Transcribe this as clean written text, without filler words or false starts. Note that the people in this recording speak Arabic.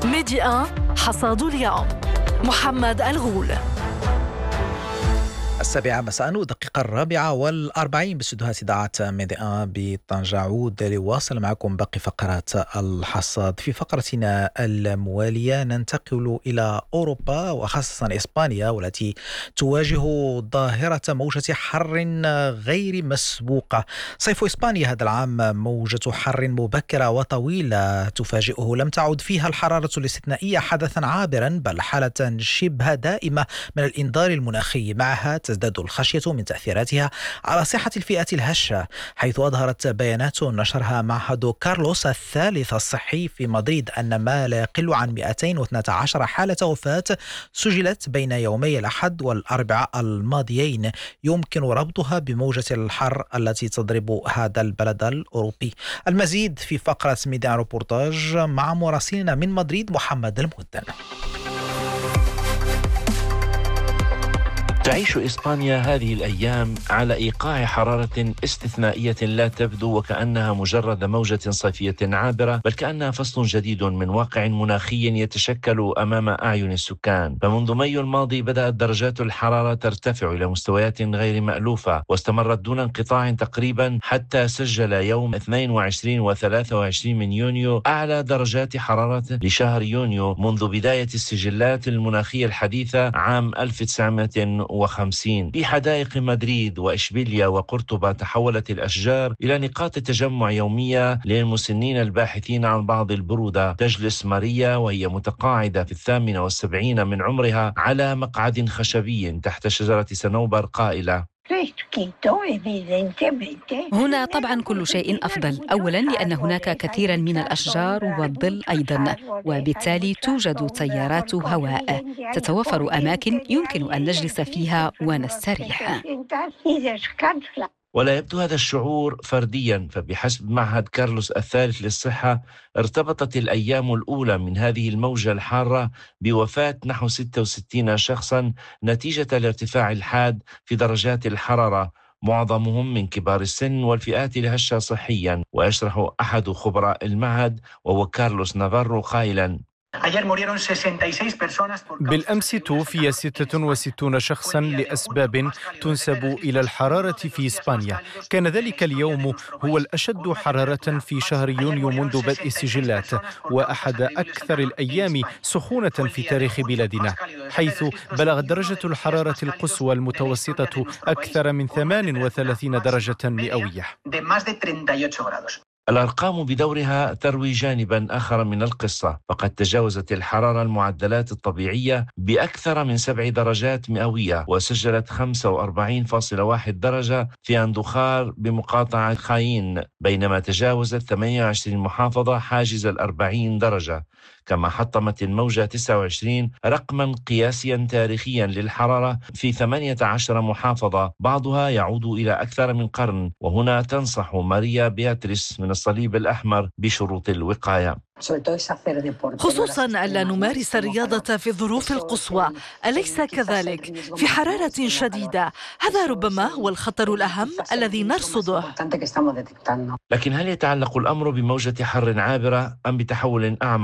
ميدي 1 حصاد اليوم. محمد الغول. 7 مساء ودقيقة 4:40 باستديوهات إذاعة ميدي 1 بطنجة. عود لواصل معكم باقي فقرات الحصاد. في فقرتنا الموالية ننتقل إلى أوروبا وخاصة إسبانيا، والتي تواجه ظاهرة موجة حر غير مسبوقة. صيف إسبانيا هذا العام موجة حر مبكرة وطويلة تفاجئه، لم تعد فيها الحرارة الاستثنائية حدثا عابرا، بل حالة شبه دائمة من الإنذار المناخي. معها تزداد الخشية من تأثيراتها على صحة الفئات الهشة، حيث أظهرت بيانات نشرها معهد كارلوس الثالث الصحي في مدريد أن ما لا يقل عن 212 حالة وفاة سجلت بين يومي الأحد والأربعاء الماضيين يمكن ربطها بموجة الحر التي تضرب هذا البلد الأوروبي. المزيد في فقرة ميدان روبورتاج مع مراسلنا من مدريد محمد المهدن. تعيش إسبانيا هذه الأيام على إيقاع حرارة استثنائية لا تبدو وكأنها مجرد موجة صيفية عابرة، بل كأنها فصل جديد من واقع مناخي يتشكل أمام أعين السكان. فمنذ مايو الماضي بدأت درجات الحرارة ترتفع إلى مستويات غير مألوفة، واستمرت دون انقطاع تقريبا حتى سجل يوم 22 و 23 من يونيو أعلى درجات حرارة لشهر يونيو منذ بداية السجلات المناخية الحديثة عام 1950. في حدائق مدريد وإشبيليا وقرطبة تحولت الأشجار إلى نقاط تجمع يومية للمسنين الباحثين عن بعض البرودة. تجلس ماريا وهي متقاعدة في 78 من عمرها على مقعد خشبي تحت شجرة صنوبر قائلة: هنا طبعا كل شيء أفضل، أولا لأن هناك كثيرا من الأشجار والظل أيضا، وبالتالي توجد تيارات هواء، تتوفر أماكن يمكن أن نجلس فيها ونستريح. ولا يبدو هذا الشعور فرديا، فبحسب معهد كارلوس الثالث للصحة ارتبطت الأيام الأولى من هذه الموجة الحارة بوفاة نحو 66 شخصا نتيجة الارتفاع الحاد في درجات الحرارة، معظمهم من كبار السن والفئات الهشة صحيا. ويشرح أحد خبراء المعهد وهو كارلوس نافارو قائلا: بالأمس توفي 66 شخصا لأسباب تنسب إلى الحرارة في إسبانيا. كان ذلك اليوم هو الأشد حرارة في شهر يونيو منذ بدء السجلات، وأحد أكثر الأيام سخونة في تاريخ بلادنا، حيث بلغت درجة الحرارة القصوى المتوسطة أكثر من 38 درجة مئوية. الأرقام بدورها تروي جانبا آخر من القصة، فقد تجاوزت الحرارة المعدلات الطبيعية بأكثر من 7 درجات مئوية، وسجلت 45.1 درجة في أندوخار بمقاطعة خاين، بينما تجاوزت 28 محافظة حاجز 40 درجة. كما حطمت الموجة 29 رقما قياسيا تاريخيا للحرارة في 18 محافظة، بعضها يعود إلى أكثر من قرن. وهنا تنصح ماريا بياتريس من الصليب الأحمر بشروط الوقاية، خصوصا ألا نمارس الرياضة في الظروف القصوى، أليس كذلك؟ في حرارة شديدة، هذا ربما هو الخطر الأهم الذي نرصده. لكن هل يتعلق الأمر بموجة حر عابرة أم بتحول أعمى